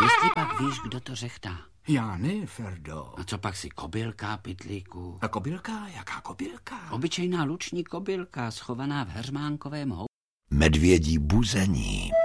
Jestli pak víš, kdo to řechtá. Já ne, Ferdo. A co pak si kobylka, pytlíku? A kobylka? Jaká kobylka? Obyčejná luční kobylka, schovaná v heřmánkovém hou. Medvědí buzení.